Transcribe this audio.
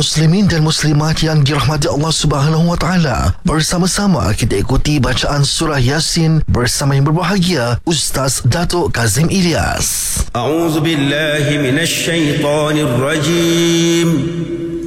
muslimin dan muslimat yang dirahmati Allah Subhanahu wa taala, bersama-sama kita ikuti bacaan surah Yasin bersama yang berbahagia Ustaz Datuk Kazim Ilyas. A'udzu billahi minasy syaithanir rajim.